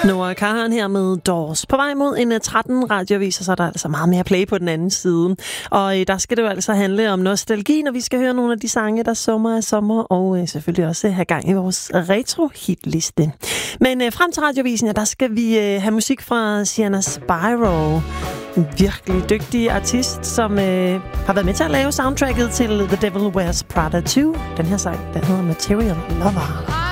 Noah Kahan her med Doors. På vej mod en 13 radioavis, så er der altså meget mere play på den anden side. Og der skal det jo altså handle om nostalgi, når vi skal høre nogle af de sange, der summer af sommer, og selvfølgelig også have gang i vores retro-hitliste. Men frem til radiovisen, ja, der skal vi have musik fra Sienna Spyro. En virkelig dygtig artist, som har været med til at lave soundtracket til The Devil Wears Prada 2. Den her sang, den hedder Material Lover.